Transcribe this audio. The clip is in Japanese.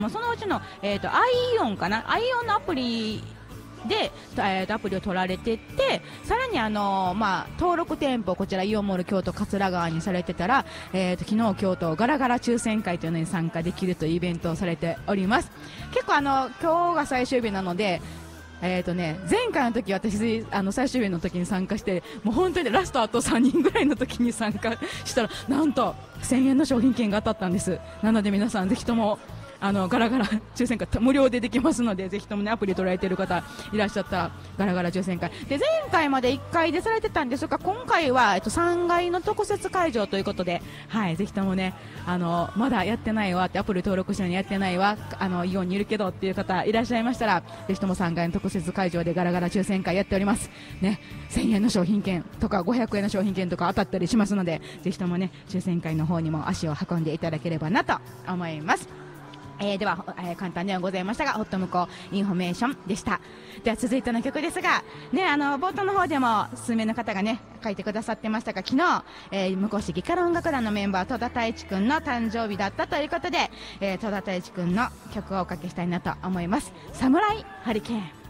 そのうちの、アイオンかな、アイオンのアプリで、アプリを取られてて、さらに登録店舗、こちらイオンモール京都桂川にされてたら、昨日今日とガラガラ抽選会というのに参加できるというイベントをされております。結構今日が最終日なので、前回の時私最終日の時に参加して、もう本当にラストあと3人ぐらいの時に参加したら、なんと1000円の商品券が当たったんです。なので皆さんぜひともガラガラ抽選会無料でできますので、ぜひともね、アプリ取られている方いらっしゃったらガラガラ抽選会で、前回まで1階でされてたんですが、今回は、3階の特設会場ということで、はい、ぜひともね、まだやってないわって、アプリ登録してるのにやってないわ、イオンにいるけどっていう方いらっしゃいましたら、ぜひとも3階の特設会場でガラガラ抽選会やっておりますね。1000円の商品券とか500円の商品券とか当たったりしますので、ぜひともね、抽選会の方にも足を運んでいただければなと思います。では、簡単ではございましたが、ホット向こうインフォメーションでした。では続いての曲ですが、ね、冒頭の方でも数名の方がね書いてくださってましたが、昨日、向こう市ギカロ音楽団のメンバー戸田太一くんの誕生日だったということで、戸田太一くんの曲をおかけしたいなと思います。サムライハリケーン。